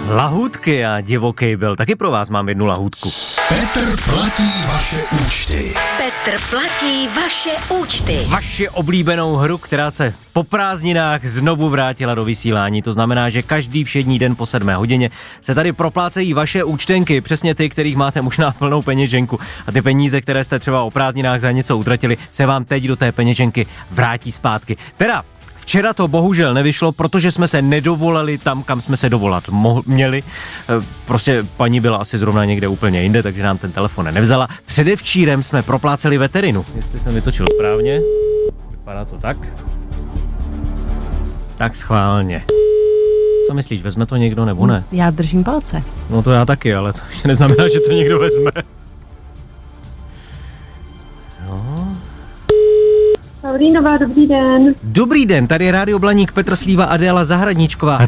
Lahůdky a divoký byl. Taky pro vás mám jednu lahůdku. Petr platí vaše účty. Petr platí vaše účty. Vaši oblíbenou hru, která se po prázdninách znovu vrátila do vysílání. To znamená, že každý všední den po 7 hodině se tady proplácejí vaše účtenky, přesně ty, kterých máte možná plnou peněženku. A ty peníze, které jste třeba o prázdninách za něco utratili, se vám teď do té peněženky vrátí zpátky. Teda včera to bohužel nevyšlo, protože jsme se nedovolali tam, kam jsme se dovolat měli. Prostě paní byla asi zrovna někde úplně jinde, takže nám ten telefon nevzala. Předevčírem jsme propláceli veterinu. Jestli jsem vytočil správně. Vypadá to tak. Tak schválně. Co myslíš, vezme to někdo nebo ne? Já držím palce. No to já taky, ale to ještě neznamená, že to někdo vezme. Dobrý den. Dobrý den, tady je Rádio Blaník, Petr Slíva, Adéla Zahradníčková.